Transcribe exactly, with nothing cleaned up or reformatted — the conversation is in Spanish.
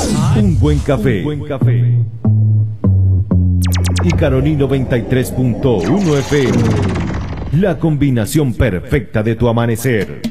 Un buen café. Un buen café. Y Caroní noventa y tres punto uno F M. La combinación perfecta de tu amanecer.